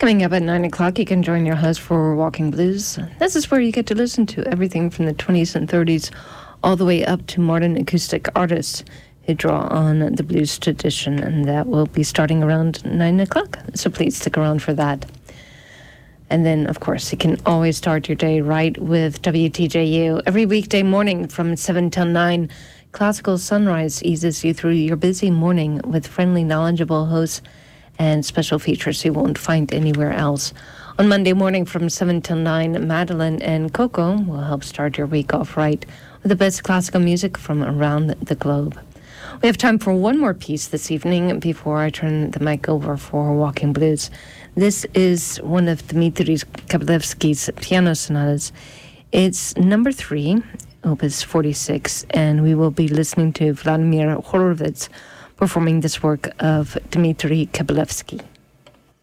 Coming up at 9 o'clock, you can join your host for Walking Blues. This is where you get to listen to everything from the 20s and 30s all the way up to modern acoustic artists who draw on the blues tradition, and that will be starting around 9 o'clock, so please stick around for that. And then, of course, you can always start your day right with WTJU. Every weekday morning from 7 till 9, Classical Sunrise eases you through your busy morning with friendly, knowledgeable hosts and special features you won't find anywhere else. On Monday morning from 7 till 9, Madeline and Coco will help start your week off right with the best classical music from around the globe. We have time for one more piece this evening before I turn the mic over for Walking Blues. This is one of Dmitri Kabalevsky's piano sonatas. It's number 3, opus 46, and we will be listening to Vladimir Horowitz performing this work of Dmitri Kabalevsky.